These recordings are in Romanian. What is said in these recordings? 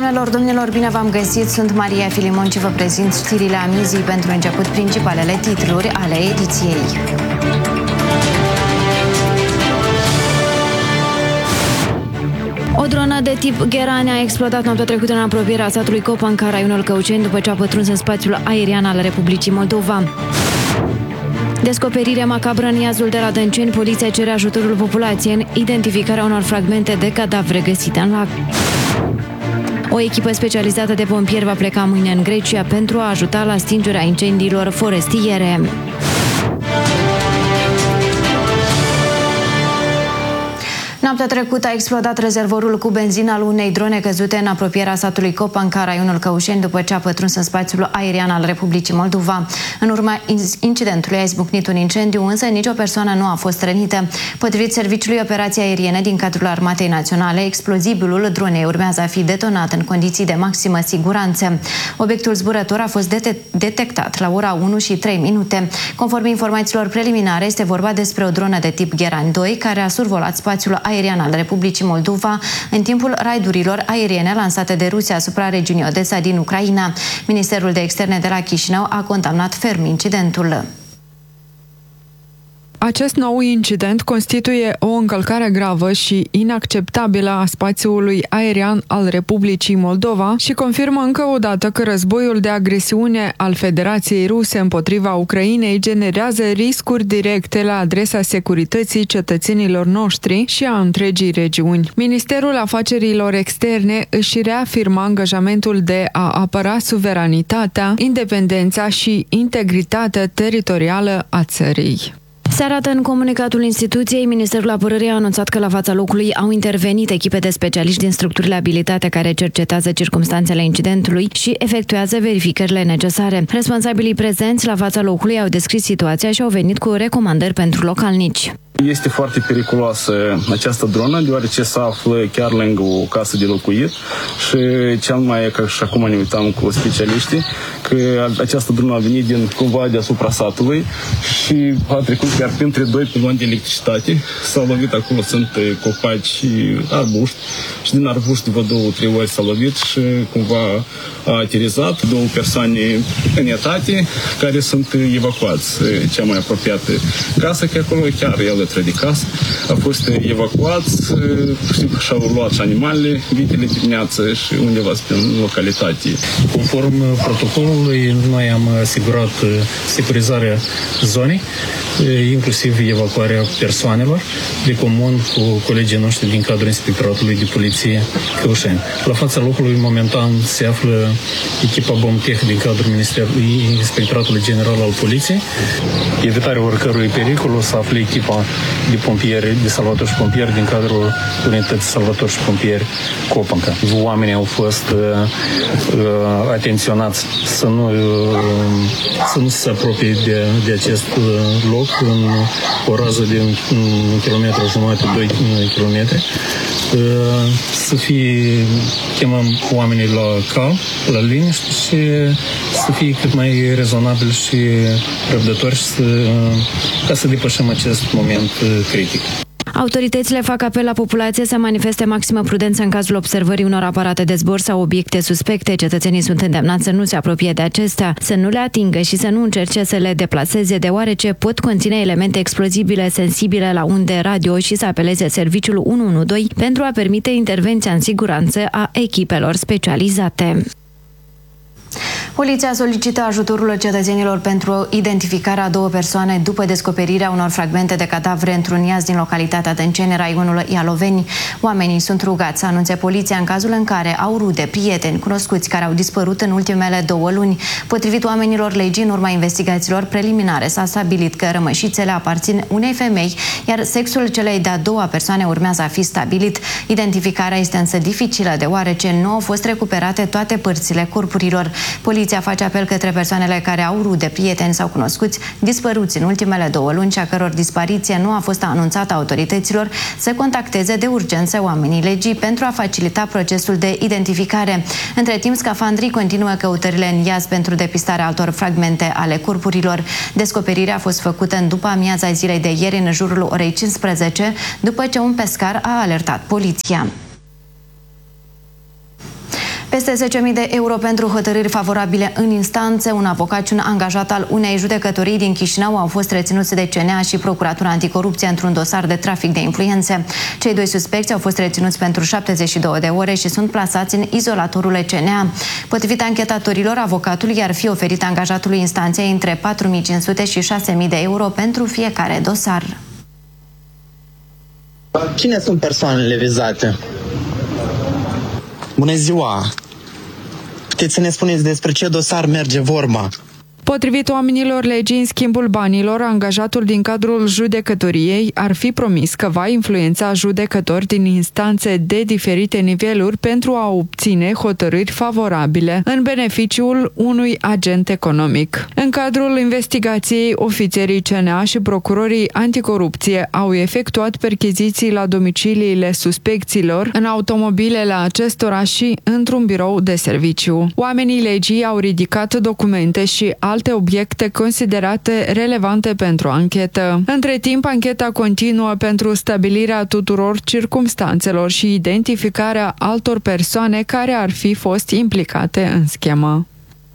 Doamnelor, domnilor, bine v-am găsit! Sunt Maria Filimon și vă prezint știrile amizii pentru început principalele titluri ale ediției. O dronă de tip Gherani a explodat noaptea trecută în apropierea satului Copanca, raionul Căuceni, după ce a pătruns în spațiul aerian al Republicii Moldova. Descoperire macabră în iazul de la Dânceni, poliția cere ajutorul populației în identificarea unor fragmente de cadavre găsite în lac. O echipă specializată de pompieri va pleca mâine în Grecia pentru a ajuta la stingerea incendiilor forestiere. Noaptea trecută a explodat rezervorul cu benzină al unei drone căzute în apropierea satului Copanca, raionul Căușeni, după ce a pătruns în spațiul aerian al Republicii Moldova. În urma incidentului a izbucnit un incendiu, însă nicio persoană nu a fost rănită. Potrivit Serviciului Operații Aeriene din cadrul Armatei Naționale, explozibilul dronei urmează a fi detonat în condiții de maximă siguranță. Obiectul zburător a fost detectat la ora 1:03. Conform informațiilor preliminare, este vorba despre o dronă de tip Gherani 2 care a survolat spațiul aerian al Republicii Moldova în timpul raidurilor aeriene lansate de Rusia asupra regiunii Odessa din Ucraina. Ministerul de Externe de la Chișinău a condamnat ferm incidentul. Acest nou incident constituie o încălcare gravă și inacceptabilă a spațiului aerian al Republicii Moldova și confirmă încă o dată că războiul de agresiune al Federației Ruse împotriva Ucrainei generează riscuri directe la adresa securității cetățenilor noștri și a întregii regiuni. Ministerul Afacerilor Externe își reafirmă angajamentul de a apăra suveranitatea, independența și integritatea teritorială a țării. Se arată în comunicatul instituției, Ministerul Apărării a anunțat că la fața locului au intervenit echipe de specialiști din structurile abilitate care cercetează circumstanțele incidentului și efectuează verificările necesare. Responsabilii prezenți la fața locului au descris situația și au venit cu recomandări pentru localnici. Este foarte periculoasă această dronă, deoarece se află chiar lângă o casă de locuit și cel mai, că și acum ne uitam cu specialiștii, că această dronă a venit cumva deasupra satului și a trecut chiar printre doi piloni de electricitate. S-a lovit acolo, sunt copaci și arbuști și din arbuști vă 2-3 ori s-a lovit și cumva a aterizat. 2 persoane în etate care sunt evacuați. Cea mai apropiată casă, că acolo chiar el de casă, a fost evacuați și-au luat și animalele, vitele dimineață și undeva în localitate. Conform protocolului, noi am asigurat securizarea zonei, inclusiv evacuarea persoanelor, de comun cu colegii noștri din cadrul Inspectoratului de Poliție Căușeni. La fața locului, momentan, se află echipa BOMTEH din cadrul Inspectoratului General al Poliției. Evitarea oricărui pericol o să afle echipa de pompieri, de salvatori și pompieri din cadrul unității salvatori și pompieri Copanca. Oamenii au fost atenționați să nu se apropie de acest loc în o rază de 1,5 kilometru, 2 kilometri. Chemăm oamenii la calm, la liniște și să fie cât mai rezonabil și răbdători ca să depășim acest moment critic. Autoritățile fac apel la populație să manifeste maximă prudență în cazul observării unor aparate de zbor sau obiecte suspecte. Cetățenii sunt îndemnați să nu se apropie de acestea, să nu le atingă și să nu încerce să le deplaseze, deoarece pot conține elemente explozibile sensibile la unde radio și să apeleze serviciul 112 pentru a permite intervenția în siguranță a echipelor specializate. Poliția solicită ajutorul cetățenilor pentru identificarea a 2 persoane după descoperirea unor fragmente de cadavre într-un iaz din localitatea Dânceni, raionul Ialoveni. Oamenii sunt rugați să anunțe poliția în cazul în care au rude, prieteni, cunoscuți care au dispărut în ultimele 2 luni. Potrivit oamenilor legii, în urma investigațiilor preliminare, s-a stabilit că rămășițele aparțin unei femei, iar sexul celei de-a 2-a persoane urmează a fi stabilit. Identificarea este însă dificilă, deoarece nu au fost recuperate toate părțile corpurilor. Poliția face apel către persoanele care au rude, prieteni sau cunoscuți dispăruți în ultimele 2 luni și a căror dispariție nu a fost anunțată autorităților să contacteze de urgență oamenii legii pentru a facilita procesul de identificare. Între timp, scafandrii continuă căutările în iaz pentru depistarea altor fragmente ale corpurilor. Descoperirea a fost făcută în după amiaza zilei de ieri, în jurul orei 15, după ce un pescar a alertat poliția. Peste 10.000 de euro pentru hotărâri favorabile în instanțe. Un avocat și un angajat al unei judecătorii din Chișinău au fost reținuți de CNA și Procuratura Anticorupție într-un dosar de trafic de influențe. Cei doi suspecți au fost reținuți pentru 72 de ore și sunt plasați în izolatorul CNA. Potrivit anchetatorilor, avocatul i-ar fi oferit angajatului instanței între 4.500 și 6.000 de euro pentru fiecare dosar. Cine sunt persoanele vizate? Bună ziua! Puteți să ne spuneți despre ce dosar merge vorba? Potrivit oamenilor legii, în schimbul banilor, angajatul din cadrul judecătoriei ar fi promis că va influența judecători din instanțe de diferite niveluri pentru a obține hotărâri favorabile în beneficiul unui agent economic. În cadrul investigației, ofițerii CNA și procurorii anticorupție au efectuat percheziții la domiciliile suspecților, în automobilele acestora și într-un birou de serviciu. Oamenii legii au ridicat documente și alte obiecte considerate relevante pentru anchetă. Între timp, ancheta continuă pentru stabilirea tuturor circumstanțelor și identificarea altor persoane care ar fi fost implicate în schemă.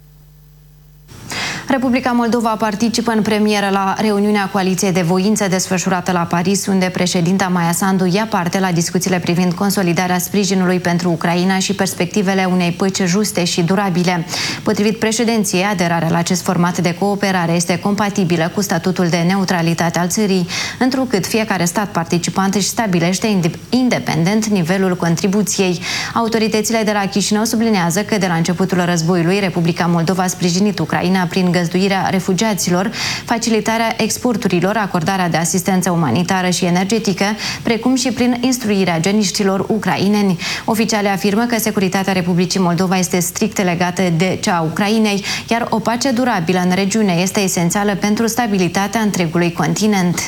Republica Moldova participă în premieră la reuniunea Coaliției de Voință desfășurată la Paris, unde președinta Maia Sandu ia parte la discuțiile privind consolidarea sprijinului pentru Ucraina și perspectivele unei păci juste și durabile. Potrivit președinției, aderarea la acest format de cooperare este compatibilă cu statutul de neutralitate al țării, întrucât fiecare stat participant își stabilește independent nivelul contribuției. Autoritățile de la Chișinău sublinează că de la începutul războiului, Republica Moldova a sprijinit Ucraina prin găzduirea refugiaților, facilitarea exporturilor, acordarea de asistență umanitară și energetică, precum și prin instruirea geniștilor ucraineni. Oficialii afirmă că securitatea Republicii Moldova este strict legată de cea a Ucrainei, iar o pace durabilă în regiune este esențială pentru stabilitatea întregului continent.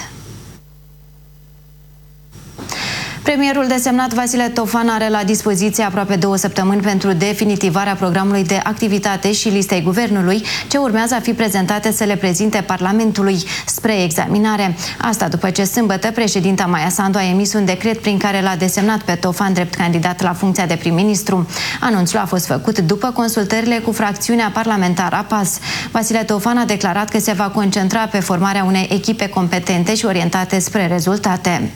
Premierul desemnat Vasile Tofan are la dispoziție aproape 2 săptămâni pentru definitivarea programului de activitate și listei guvernului, ce urmează a fi prezentate să le prezinte Parlamentului spre examinare. Asta după ce sâmbătă președinta Maia Sandu a emis un decret prin care l-a desemnat pe Tofan drept candidat la funcția de prim-ministru. Anunțul a fost făcut după consultările cu fracțiunea parlamentară a PAS. Vasile Tofan a declarat că se va concentra pe formarea unei echipe competente și orientate spre rezultate.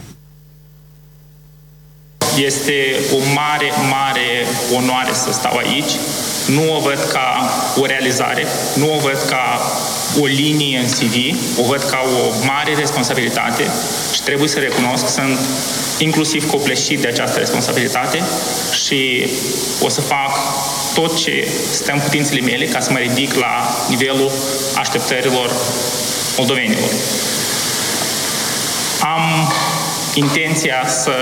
Este o mare, mare onoare să stau aici. Nu o văd ca o realizare, nu o văd ca o linie în CV, o văd ca o mare responsabilitate și trebuie să recunosc că sunt inclusiv copleșit de această responsabilitate și o să fac tot ce stă în putințele mele ca să mă ridic la nivelul așteptărilor moldovenilor. Am intenția să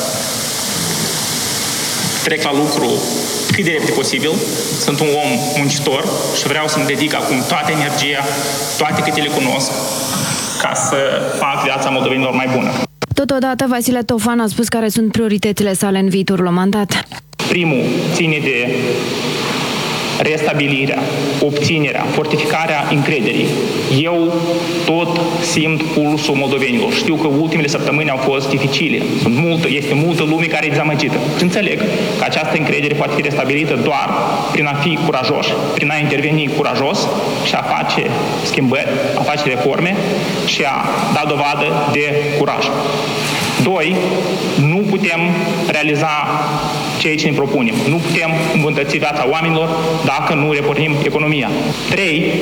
trec la lucru cât de repede posibil. Sunt un om muncitor și vreau să-mi dedic acum toată energia, toate câte le cunosc, ca să fac viața moldovenilor mai bună. Totodată, Vasile Tofan a spus care sunt prioritățile sale în viitorul mandat. Primul ține de restabilirea, obținerea, fortificarea încrederii. Eu tot simt pulsul moldovenilor. Știu că ultimele săptămâni au fost dificile. Este multă lume care e dezamăgită. Și înțeleg că această încredere poate fi restabilită doar prin a fi curajoși, prin a interveni curajos și a face schimbări, a face reforme și a da dovadă de curaj. 2. Nu putem realiza ceea ce ne propunem. Nu putem îmbunătăți viața oamenilor dacă nu repornim economia. 3.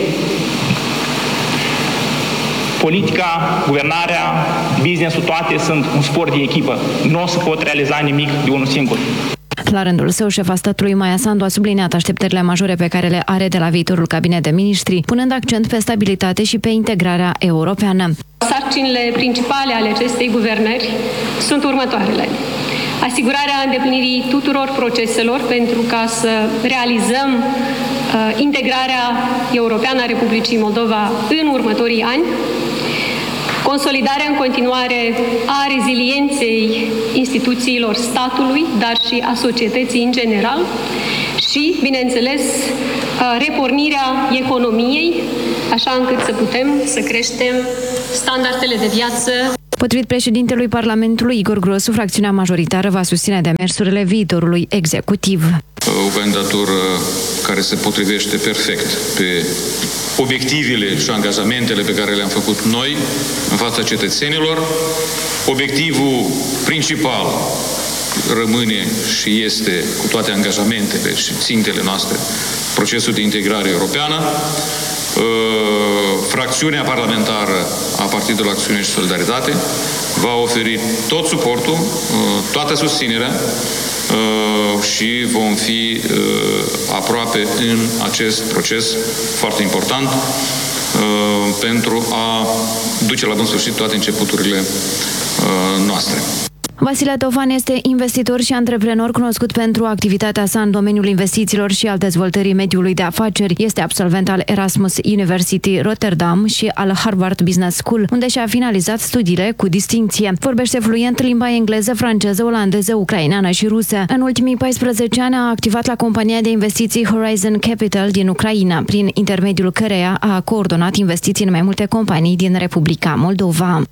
Politica, guvernarea, business-ul, toate sunt un sport de echipă. Nu o să pot realiza nimic de unul singur. La rândul său, șefa statului Maia Sandu a subliniat așteptările majore pe care le are de la viitorul cabinet de miniștri, punând accent pe stabilitate și pe integrarea europeană. Sarcinile principale ale acestei guvernări sunt următoarele. Asigurarea îndeplinirii tuturor proceselor pentru ca să realizăm integrarea europeană a Republicii Moldova în următorii ani, consolidarea în continuare a rezilienței instituțiilor statului, dar și a societății în general și, bineînțeles, repornirea economiei, așa încât să putem să creștem standardele de viață. Potrivit președintelui Parlamentului Igor Grosu, fracțiunea majoritară va susține demersurile viitorului executiv. O candidatură care se potrivește perfect pe obiectivele și angajamentele pe care le-am făcut noi în fața cetățenilor. Obiectivul principal rămâne și este, cu toate angajamentele și țintele noastre, procesul de integrare europeană. Fracțiunea parlamentară a Partidului Acțiune și Solidaritate va oferi tot suportul, toată susținerea și vom fi aproape în acest proces foarte important pentru a duce la bun sfârșit toate începuturile noastre. Vasile Tofan este investitor și antreprenor cunoscut pentru activitatea sa în domeniul investițiilor și al dezvoltării mediului de afaceri. Este absolvent al Erasmus University Rotterdam și al Harvard Business School, unde și-a finalizat studiile cu distincție. Vorbește fluent limba engleză, franceză, olandeză, ucraineană și rusă. În ultimii 14 ani a activat la compania de investiții Horizon Capital din Ucraina, prin intermediul căreia a coordonat investiții în mai multe companii din Republica Moldova.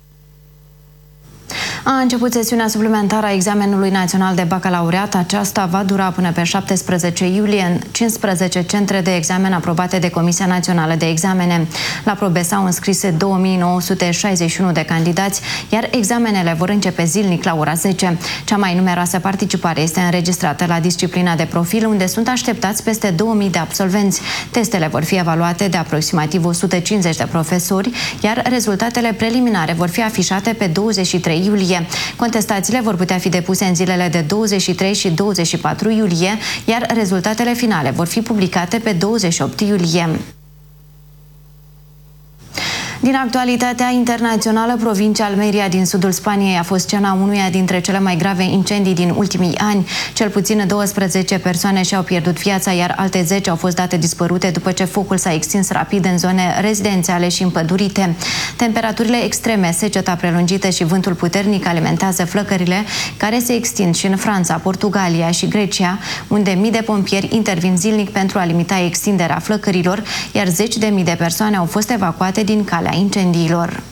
A început sesiunea suplimentară a examenului național de bacalaureat. Aceasta va dura până pe 17 iulie în 15 centre de examen aprobate de Comisia Națională de Examene. La probe s-au înscris 2961 de candidați, iar examenele vor începe zilnic la ora 10. Cea mai numeroasă participare este înregistrată la disciplina de profil, unde sunt așteptați peste 2000 de absolvenți. Testele vor fi evaluate de aproximativ 150 de profesori, iar rezultatele preliminare vor fi afișate pe 23 iulie. Contestațiile vor putea fi depuse în zilele de 23 și 24 iulie, iar rezultatele finale vor fi publicate pe 28 iulie. Din actualitatea internațională, provincia Almeria din sudul Spaniei a fost scena unuia dintre cele mai grave incendii din ultimii ani. Cel puțin 12 persoane și-au pierdut viața, iar alte 10 au fost date dispărute după ce focul s-a extins rapid în zone rezidențiale și împădurite. Temperaturile extreme, seceta prelungită și vântul puternic alimentează flăcările, care se extind și în Franța, Portugalia și Grecia, unde mii de pompieri intervin zilnic pentru a limita extinderea flăcărilor, iar 10.000 de persoane au fost evacuate din calea incendiilor.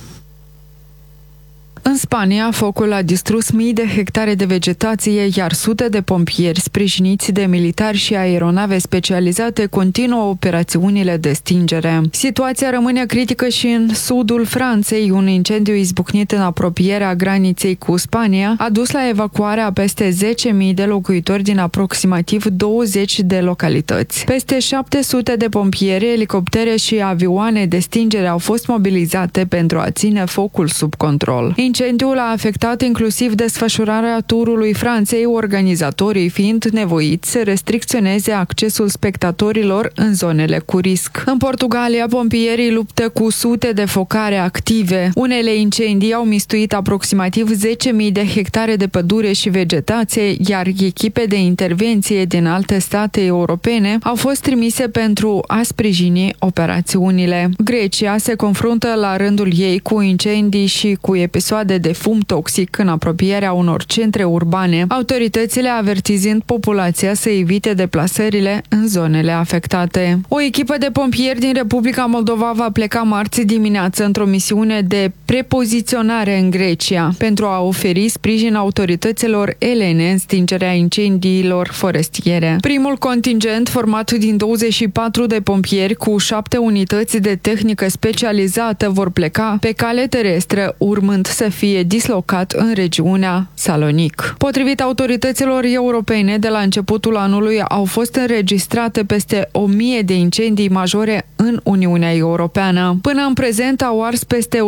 În Spania, focul a distrus mii de hectare de vegetație, iar sute de pompieri sprijiniți de militari și aeronave specializate continuă operațiunile de stingere. Situația rămâne critică și în sudul Franței. Un incendiu izbucnit în apropierea graniței cu Spania a dus la evacuarea peste 10.000 de locuitori din aproximativ 20 de localități. Peste 700 de pompieri, elicoptere și avioane de stingere au fost mobilizate pentru a ține focul sub control. Incendiul a afectat inclusiv desfășurarea turului Franței, organizatorii fiind nevoiți să restricționeze accesul spectatorilor în zonele cu risc. În Portugalia, pompierii luptă cu sute de focare active. Unele incendii au mistuit aproximativ 10.000 de hectare de pădure și vegetație, iar echipe de intervenție din alte state europene au fost trimise pentru a sprijini operațiunile. Grecia se confruntă la rândul ei cu incendii și cu episoade de fum toxic în apropierea unor centre urbane, autoritățile avertizând populația să evite deplasările în zonele afectate. O echipă de pompieri din Republica Moldova va pleca marți dimineață într-o misiune de prepoziționare în Grecia pentru a oferi sprijin autorităților elene în stingerea incendiilor forestiere. Primul contingent, format din 24 de pompieri cu 7 unități de tehnică specializată, vor pleca pe cale terestră, urmând să fie dislocat în regiunea Salonic. Potrivit autorităților europene, de la începutul anului au fost înregistrate peste 1000 de incendii majore în Uniunea Europeană. Până în prezent au ars peste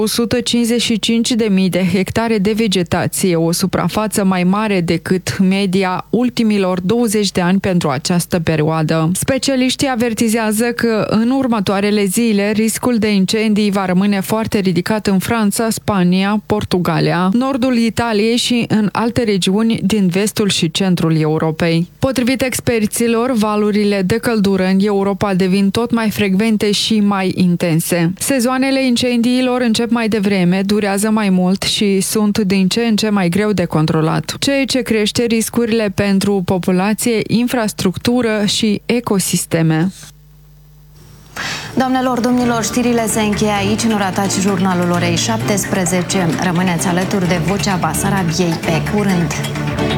155.000 de hectare de vegetație, o suprafață mai mare decât media ultimilor 20 de ani pentru această perioadă. Specialiștii avertizează că în următoarele zile riscul de incendii va rămâne foarte ridicat în Franța, Spania, Portugalia, nordul Italiei și în alte regiuni din vestul și centrul Europei. Potrivit experților, valurile de căldură în Europa devin tot mai frecvente și mai intense. Sezoanele incendiilor încep mai devreme, durează mai mult și sunt din ce în ce mai greu de controlat, ceea ce crește riscurile pentru populație, infrastructură și ecosisteme. Doamnelor, domnilor, știrile se încheie aici. Nu ratați jurnalul orei 17. Rămâneți alături de Vocea Basarabiei. Pe curând!